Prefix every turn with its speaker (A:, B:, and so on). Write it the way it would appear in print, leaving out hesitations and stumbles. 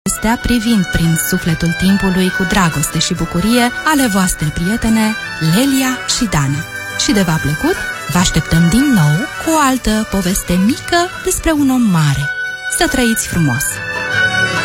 A: Stea privind prin sufletul timpului cu dragoste și bucurie ale voastre prietene Lelia și Dana. Și de v-a plăcut, vă așteptăm din nou cu o altă poveste mică despre un om mare. Să trăiți frumos!